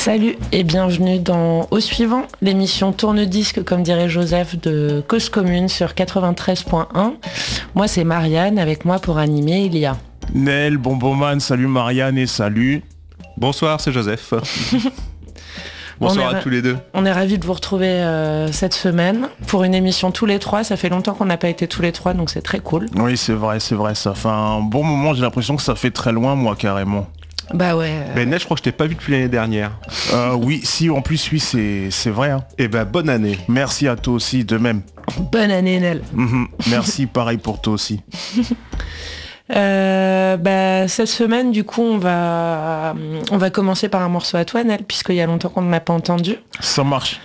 Salut et bienvenue dans Au Suivant, l'émission tourne-disque, comme dirait Joseph, de Cause Commune sur 93.1. Moi c'est Marianne, avec moi pour animer il y a... Nel, Bonbonman, salut Marianne et salut. Bonsoir, c'est Joseph. Bonsoir à tous les deux. On est ravis de vous retrouver cette semaine pour une émission tous les trois. Ça fait longtemps qu'on n'a pas été tous les trois, donc c'est très cool. Oui, c'est vrai, ça fait un bon moment. J'ai l'impression que ça fait très loin, moi, carrément. Bah ouais. Ben Nel, je crois que je t'ai pas vu depuis l'année dernière. Oui, si, en plus, oui, c'est vrai. Hein. Eh ben, bonne année. Merci à toi aussi, de même. Bonne année, Nel. Merci, pareil pour toi aussi. Cette semaine, du coup, on va commencer par un morceau à toi, Nel, puisqu'il y a longtemps qu'on ne l'a pas entendu. Ça marche.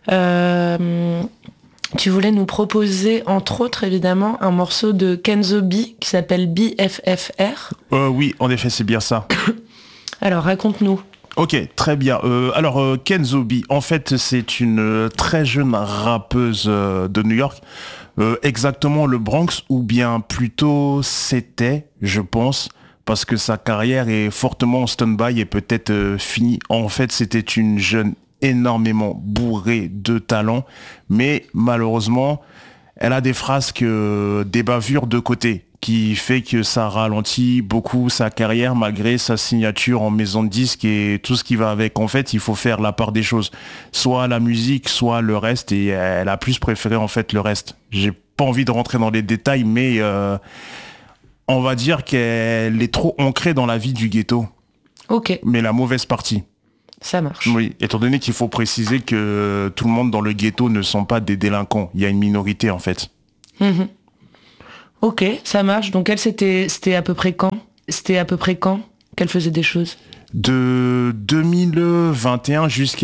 Tu voulais nous proposer, entre autres, évidemment, un morceau de Kenzo B qui s'appelle BFFR. Oui, en effet, c'est bien ça. Alors, raconte-nous. Ok, très bien. Kenzo B, en fait, c'est une très jeune rappeuse de New York. Exactement le Bronx, ou bien plutôt c'était, je pense, parce que sa carrière est fortement en stand-by et peut-être finie. En fait, c'était une jeune énormément bourrée de talent, mais malheureusement, elle a des frasques, des bavures de côté, qui fait que ça ralentit beaucoup sa carrière malgré sa signature en maison de disque et tout ce qui va avec. En fait, il faut faire la part des choses. Soit la musique, soit le reste, et elle a plus préféré en fait le reste. J'ai pas envie de rentrer dans les détails, mais on va dire qu'elle est trop ancrée dans la vie du ghetto. Ok. Mais la mauvaise partie. Ça marche. Oui, étant donné qu'il faut préciser que tout le monde dans le ghetto ne sont pas des délinquants. Il y a une minorité en fait. Ok, ça marche. Donc elle, c'était à peu près quand qu'elle faisait des choses? De 2021 jusqu'à